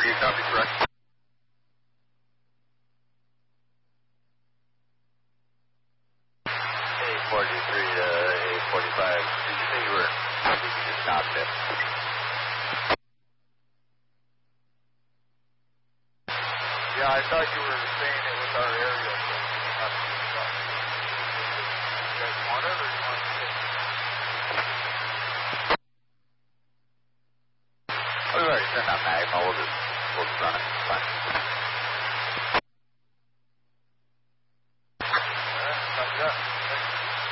you copy, correct? A43 to A45. Did you say you were just stopped it? Yeah, I thought you were saying it was our area. So you guys want it or you want